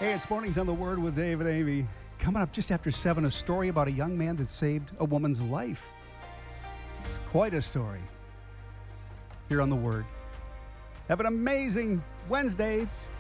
Hey, it's Mornings on the Word with Dave and Amy. Coming up just after 7, a story about a young man that saved a woman's life. It's quite a story. Here on the Word. Have an amazing Wednesday.